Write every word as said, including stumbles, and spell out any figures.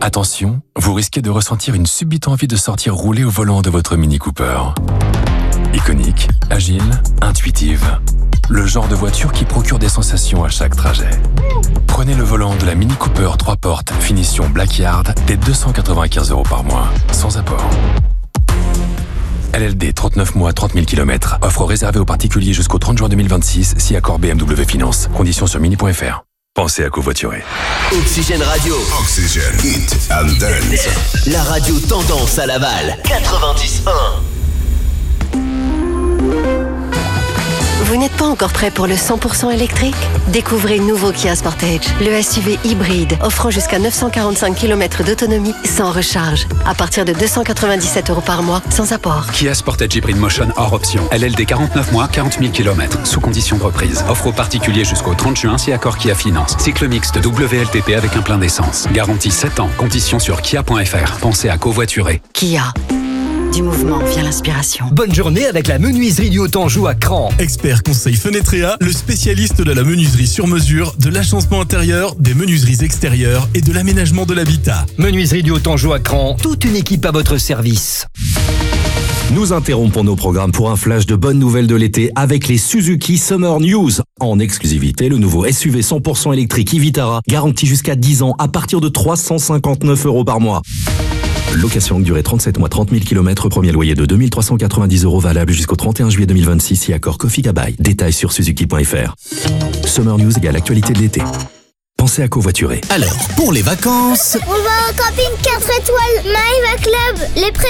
Attention, vous risquez de ressentir une subite envie de sortir rouler au volant de votre Mini Cooper. Iconique, agile, intuitive. Le genre de voiture qui procure des sensations à chaque trajet. Prenez le volant de la Mini Cooper trois portes, finition Blackyard, dès deux cent quatre-vingt-quinze euros par mois, sans apport. L L D, trente-neuf mois, trente mille kilomètres. Offre réservée aux particuliers jusqu'au trente juin deux mille vingt-six, si accord B M W Finance. Conditions sur mini point f r. Pensez à covoiturer. Oxygène Radio. Oxygène. Hit and Dance. La radio tendance à Laval. quatre-vingt-dix un. Vous n'êtes pas encore prêt pour le cent pour cent électrique? Découvrez le nouveau Kia Sportage, le S U V hybride offrant jusqu'à neuf cent quarante-cinq kilomètres d'autonomie sans recharge, à partir de deux cent quatre-vingt-dix-sept euros par mois, sans apport. Kia Sportage Hybrid Motion hors option. L L D quarante-neuf mois, quarante mille kilomètres, sous condition de reprise. Offre aux particuliers jusqu'au trente juin, si accord Kia Finance. Cycle mixte W L T P avec un plein d'essence. Garantie sept ans. Conditions sur kia point f r. Pensez à covoiturer. Kia. Du mouvement vient l'inspiration. Bonne journée avec la menuiserie du Haut-Anjou à Cran. Expert conseil Fenetrea, le spécialiste de la menuiserie sur mesure, de l'agencement intérieur, des menuiseries extérieures et de l'aménagement de l'habitat. Menuiserie du Haut-Anjou à Cran, toute une équipe à votre service. Nous interrompons nos programmes pour un flash de bonnes nouvelles de l'été avec les Suzuki Summer News. En exclusivité, le nouveau S U V cent pour cent électrique e-Vitara, garanti jusqu'à dix ans à partir de trois cent cinquante-neuf euros par mois. Location longue durée trente-sept mois, trente mille kilomètres, premier loyer de deux mille trois cent quatre-vingt-dix euros valable jusqu'au trente et un juillet deux mille vingt-six, si accord Kofi Gabai. Détails sur suzuki point f r. Summer News égale actualité de l'été. Pensez à covoiturer. Alors, pour les vacances... On va au camping quatre étoiles, Maïva Club, les pré